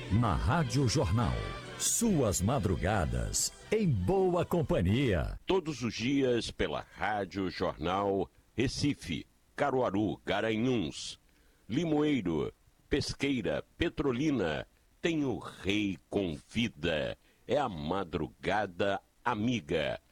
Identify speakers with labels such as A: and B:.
A: Na Rádio Jornal. Suas madrugadas em boa companhia.
B: Todos os dias pela Rádio Jornal Recife, Caruaru, Garanhuns, Limoeiro, Pesqueira, Petrolina. Tem o Rei Convida. É a madrugada amiga.